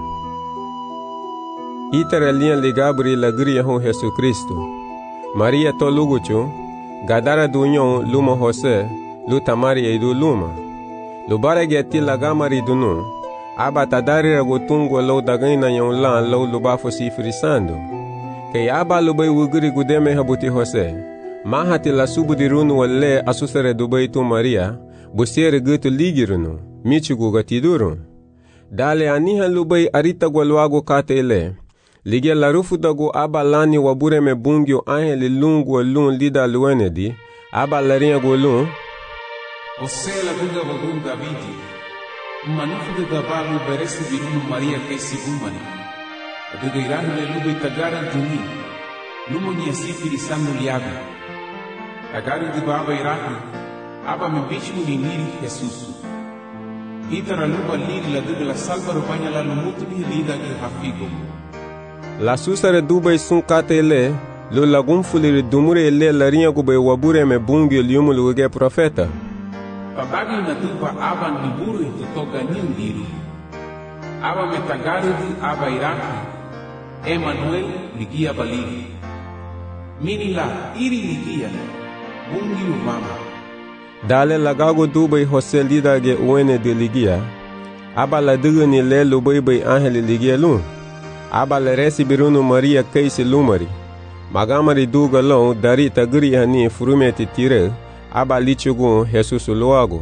Itara lian ligabri lagri hon Jesu Kristo. Maria to luguchu, gadara dunyon lumo Jose, lutamari eidu luma. Lubarege ti lagamari dunu, aba tadari ragotungo lo dagaina yon lan lo lubafo sifrisando. Ke aba lubai wuguri gudeme habuti Jose, mahati la subudirunu wale asusere dubai tu Maria, busiere gutu ligirunu, michugu gatidurun. Dale aniha lubai arita gwalwago katele, lige la rufudago aba lani wabure me bungyo angeli lungu lun lida luenedi, aba laria golun. Osela duga wagun Davidi, manufu de gabalu beresi birunu Maria kesi bumani. Aduga iranu le lubi tagara duni, lumo ni asifiri samu liabi. Tagari di baba iraku, aba me bichu ni niri Jesusu. Itara luba liri la duga la salva rupanya la lumutu ni lida ki hafigo. La susare dubai sun katele, lo lagum fuliri dumure le larinha gube wabure me bungyo liumu luge profeta. Babagi na dupa aba niburu tutoka nindiru. Aba metagaridi aba iraki. Emmanuel ligia baligi. Minila iri ligia. Bungi umama. Dale lagago dubai Jose lida ge uene de ligia. Aba la dugani le lubai bai angeli ligia lun. Aba le resi birunu Maria kaisi lumari. Magamari duga lon dari tagri hani furumeti tire. Aba lichugu Jesusu loago.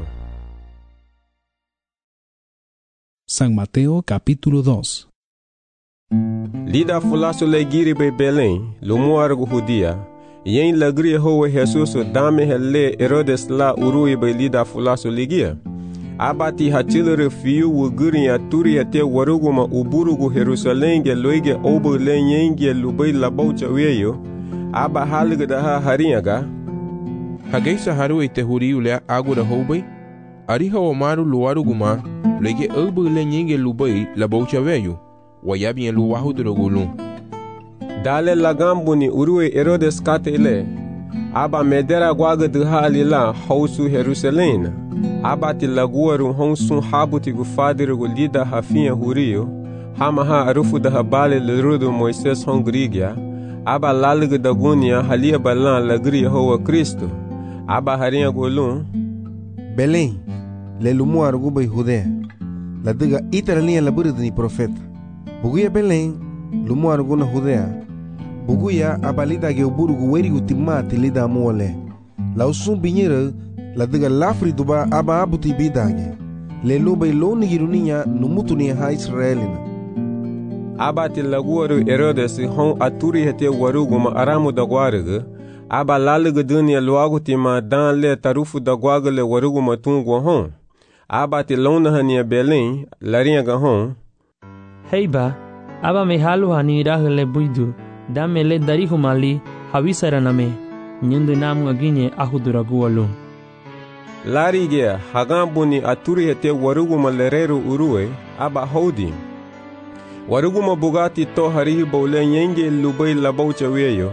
San Mateo capítulo 2. Lida fulasu le giri be Belém, lumuargu Judia. Yen lagri howe Jesusu dame hele Herodes la urui be lida fulasu ligia. Abati hachilere fiu wuguri ya turi te waruguma uburugu Jerusalenge loige obo le yenge lubai labaucha weyo. Aba halga da harinyaga. Hageisa haru ite huriu le agura hobai, ariha o maru luaru guma, lege obu le nyenge lubai la boucha veyo, wayabi en luahu drogulu. Dale lagambuni urue Herodes katele, aba medera gwaga halila hausu Jerusalena, aba ti laguaru honsun habuti gufadiru lida hafinha huriu, hamaha arufu da habale lerudu Moises hongrigia, aba lalga dagunia halia balan lagri hoa Kristo. Aba harinha golun Belém, le lumu arguba e Judea. La diga itara linha laburida ni profeta. Buguia Belém, lumu arguna Judea. Buguia abalida ge uburugu werigu timati lida muole. La usum binhira, la diga lafri duba aba abuti bidage. Le luba iloni giruninha numutu ni ha Israelina. Aba ti laguaru Herodes hon aturi hete waruguma aramu da guarga. Aba laluga dunia luagu ti ma dan le tarufu da guaga le warugu matungu hon. Aba ti lona hania Belém, larinha ga hon. Heiba, aba me halu hani irahe le buidu, dame le darihu mali, hawisara name, nyundu namu aginye ahuduragu alu. Larigea, hagambuni aturi hete warugu malereru urue, aba hodi. Warugu mabugati to harihi bole nyenge lubai labaucha weyo.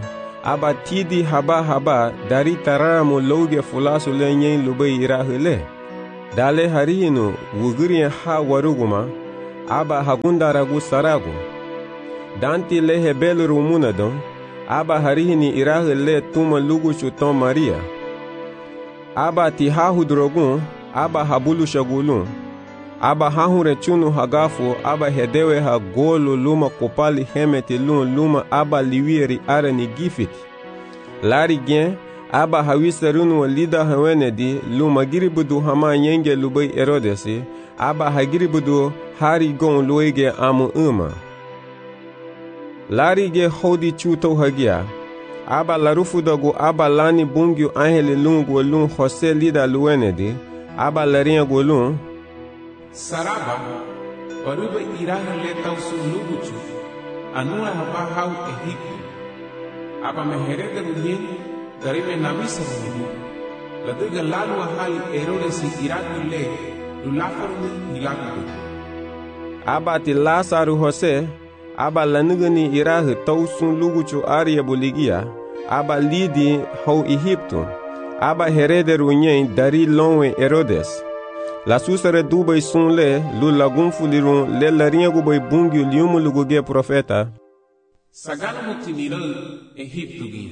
aba tidi haba dari tararamu louge fulasu le nyen lubay irahile. Dale harihinu wugurien ha waruguma, aba hagundaragu saragu. Danti le hebel rumunadon, aba harihini irahile tuma lugu chuton Maria. Aba ti hahudrogun, aba habulu shagulun. Aba hahure chunu hagafu, aba hedewe ha golo luma kopali hemeti luma aba liwieri arani gifiti. Lari gen, aba hawisarunu wa lida hawenedi luma giribudu hama nyenge lubai Herodesi, aba hagiribudu hari gon luege amu uma. Lari ge hodi chuto hagia, aba larufudagu aba lani bungyu angeli lungu lun Jose lida luwenedi, aba larinha golun, Saraba, baruba iraha letau suluguchu, anua haba hau Egipto. Aba meherega nyen, darime nabisa nyen. Ladiga lalu ahali Herodesi iraku le, lulafaruni hilaku. Aba ti Lasaru Jose, aba lanugani iraha tau suluguchu aria boligia, aba lidi hau Egipto, aba herederu nyen dari lonwe Herodes. La susare dubai sunle lu lagun fulirun le larinha gubai bungiu liumu luguge profeta. Sagana mutinira Egipto gi.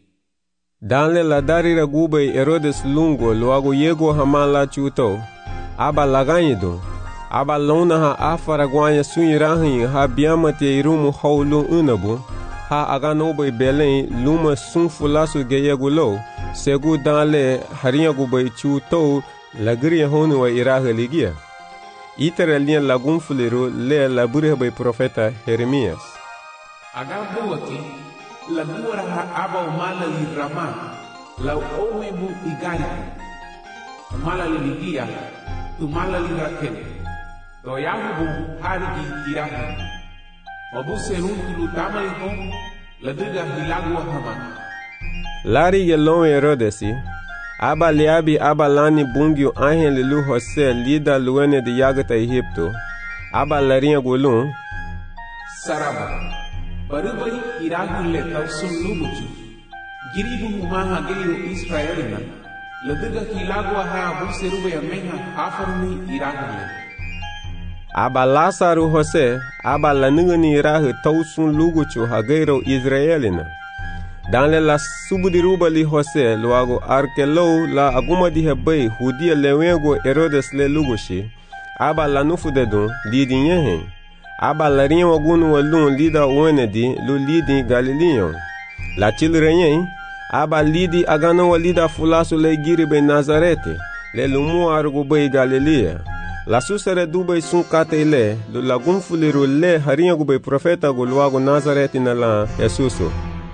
Danle la darira gubai Herodes lungo luago yego hamala chuto. Aba laganyido. Aba lona ha afara guanya sunirahin ha biamate irumu haulu unabu. Ha agano bai Belém luma sunfulasu geyegulo. Segu danle harinha gubai chuto. Lagria honu wa iraha ligia. Itara lian lagun fuliru le labure by profeta Jeremias. Agabuati lagura ha aba umala li rama la owebu igari. Umala li ligia umala li rakel. To yahubu harigi iraha. Wabu seruntu tamari hon ladiga hilagu hama. Lari yelon Herodesi. Aba liabi aba lani bungiu angeli lu Jose lida luene de yagata Egipto. Aba larinha golun. Saraba. Barubai iragu letau suluguchu. Giribu humaha geiru Israelina. Ladiga hilagu ha abu serube ameha afaruni iragu le. Aba Lasaru Jose, aba lanugani iragu tau suluguchu ha geiru Israelina. Dans la subudiruba li Jose luago arkelo la aguma di hebei hudia lewengo Herodes le lugushi aba la nufudedun lidi nyehe aba la rinha wagunu walun lida wenedi lu lidi Galileon la chilrenye aba lidi agano walida fulasu le giribe Nazarete le lumu argu bei Galilea la susere dubai sun katele lu lagun fuliru le harinha gube profeta gu luago Nazarete na la Jesusu.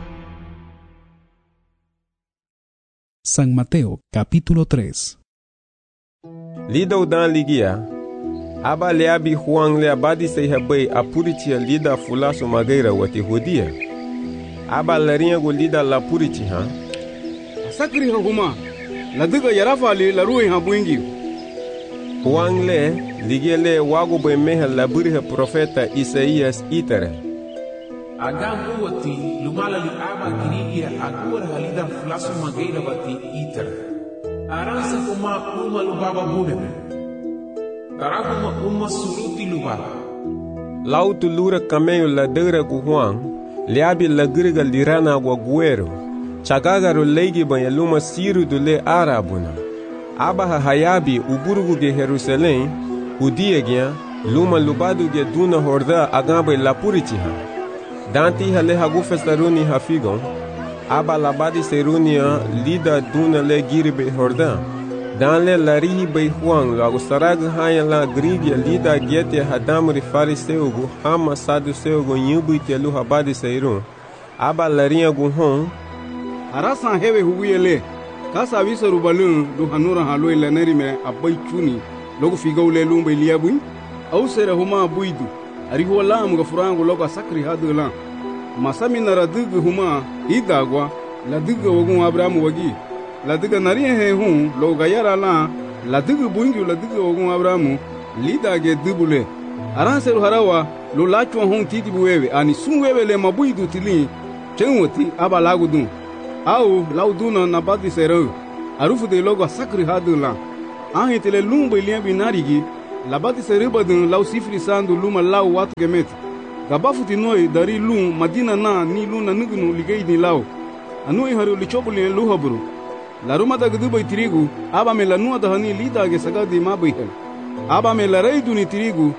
San Mateo, capítulo 3. Lida udan ligia, aba leabi Juan le abadi se hebei apuritia lida fulasu mageira wati hudia. Aba larinha go lida la purici ha. Sakri huma, ladiga yarafali la ruhi ha buingi. Juan le ligia le wago be meha laburi profeta Isaías itere. Agamu wati lumala li aba kirigia agura halida fulasu mageira wati itara. Aransa kuma lubaba bureme. Taraguma suruti lubaba. Lautu lura cameio la deura gu Juan, liabi la griga lirana guaguero. Chagagaru leigi banha luma siru do le arabuna. Aba hayabi uburugu ge Jerusalém, udiegia luma lubadu ge duna horda agamba la puritiha. Danti hale hagu festaruni hafigon, aba labadi serunia lida duna le giribe hordan. Dan le larihi bei Juan lago sarag haya la grigia lida gete hadamri fariseugu hama saduseugu nyubu telu habadi seirun. Aba larinha gu hon. Arasan hewe huguele, kasa visaru balun du hanura haloi laneri me abai chuni, logo figau le lumbe liabui, au sere huma buidu. Ariho lam ga furango loga sakri hadu la masami nara dugu huma idagwa la dugu wogun Abraham wagi la dugu nari he hun loga yara la dugu bungi la dugu wogun Abraham lida ge dubule aran seru harawa lo lacho hun titi buwewe ani sunwewe le mabuidu tili Chengwati aba lagudun. Au lauduna na bati serau. Arufu de logo sakri hadula. Ahitele lumba ilia binarigi. La bati seribadun lau sifri sandu luma lau watu gemet. Gabafuti noi dari lum madina na ni luna nugunu ligay ni lau. Anui haru lichobuli luhaburu. La ruma da gudubai tirigu. Aba me la nua da hani lida ge sagadi mabihel. Aba me la rey duni tirigu.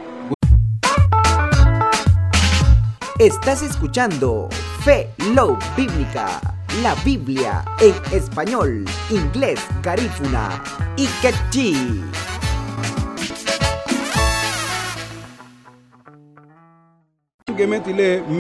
Estás escuchando Fe Love Bíblica, la Biblia en español, inglés, garífuna y quechí. Gemetile